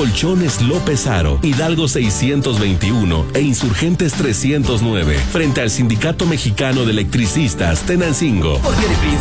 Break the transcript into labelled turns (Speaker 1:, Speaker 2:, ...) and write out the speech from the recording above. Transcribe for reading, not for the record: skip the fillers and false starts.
Speaker 1: Colchones López Aro, Hidalgo 621 e Insurgentes 309, frente al Sindicato Mexicano de Electricistas Tenancingo.
Speaker 2: Porque eres príncipe